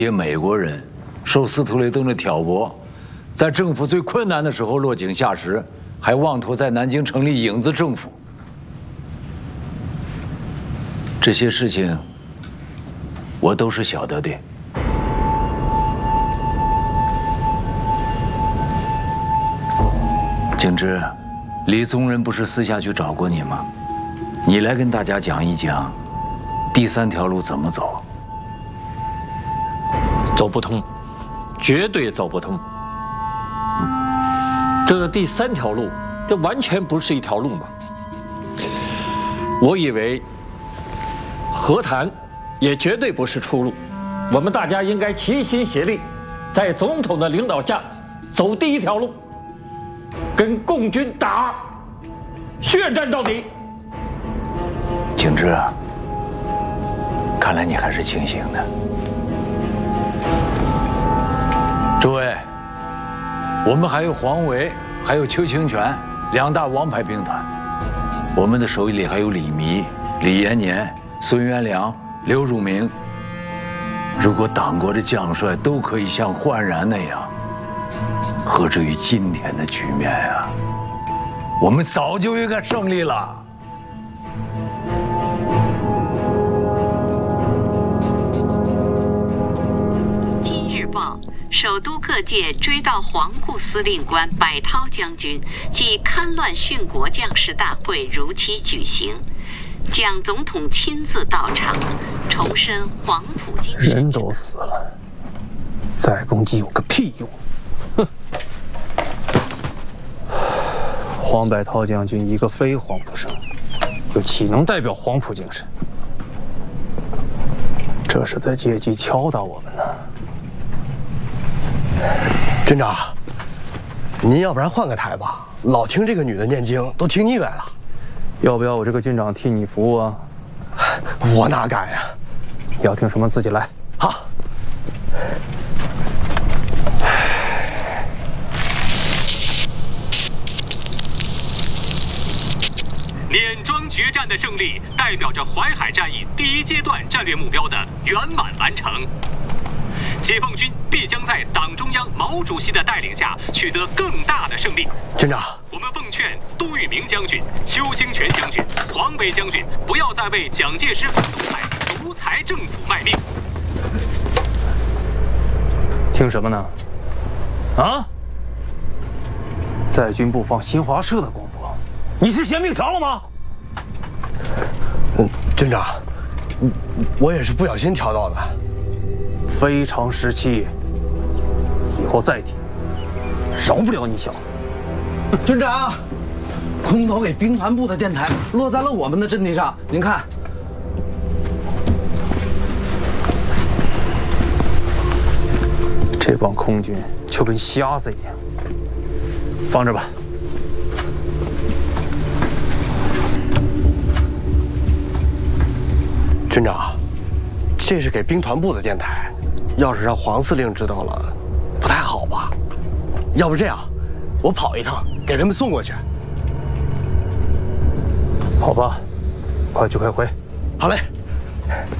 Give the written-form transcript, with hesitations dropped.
些美国人受斯图雷登的挑拨，在政府最困难的时候落井下石，还妄图在南京成立影子政府。这些事情，我都是晓得的。景之，李宗仁不是私下去找过你吗？你来跟大家讲一讲，第三条路怎么走。 走不通，绝对走不通。这个第三条路，这完全不是一条路嘛。我以为和谈也绝对不是出路，我们大家应该齐心协力，在总统的领导下走第一条路，跟共军打，血战到底。 景之啊，看来你还是清醒的。 诸位，我们还有黄维，还有邱清泉两大王牌兵团，我们的手里还有李弥、李延年、孙元良、刘汝明。如果党国的将帅都可以像焕然那样，何至于今天的局面呀？我们早就应该胜利了。 首都各界追悼黄埔司令官柏涛将军及戡乱殉国将士大会如期举行，蒋总统亲自到场，重申黄埔精神。 人都死了，再攻击有个屁用！哼！黄柏涛将军一个非黄埔生，又岂能代表黄埔精神？这是在借机敲打我们呢。 军长，您要不然换个台吧，老听这个女的念经都听腻歪了。 要不要我这个军长替你服务啊？ 我哪敢呀！ 要听什么自己来。 好。 碾庄决战的胜利，代表着淮海战役第一阶段战略目标的圆满完成。 解放军必将在党中央毛主席的带领下取得更大的胜利。 军长， 我们奉劝杜聿明将军、邱清泉将军、黄维将军，不要再为蒋介石反动派独裁政府卖命。 听什么呢？啊！在军部放新华社的广播，你是嫌命长了吗？ 军长，我也是不小心调到的。 非常时期，以后再提，饶不了你小子。 军长，空投给兵团部的电台落在了我们的阵地上，您看。 这帮空军就跟瞎子一样，放着吧。 军长，这是给兵团部的电台。 要是让黄司令知道了，不太好吧？要不这样，我跑一趟，给他们送过去。 好吧，快去快回。 好嘞。